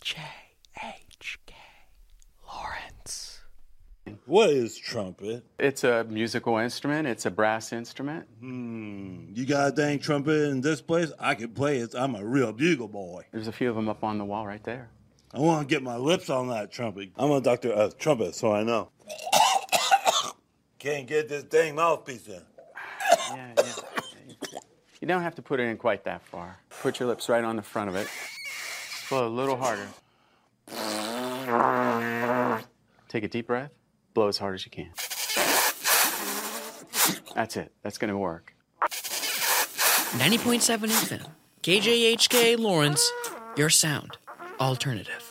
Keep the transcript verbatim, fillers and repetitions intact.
J H K Lawrence. What is trumpet? It's a musical instrument. It's a brass instrument. Hmm. You got a dang trumpet in this place? I can play it. I'm a real bugle boy. There's a few of them up on the wall right there. I want to get my lips on that trumpet. I'm a doctor of trumpet, so I know. Can't get this dang mouthpiece in. Yeah, yeah. You don't have to put it in quite that far. Put your lips right on the front of it. Blow a little harder. Take a deep breath. Blow as hard as you can. That's it. That's going to work. ninety point seven F M. K J H K Lawrence, your sound alternative.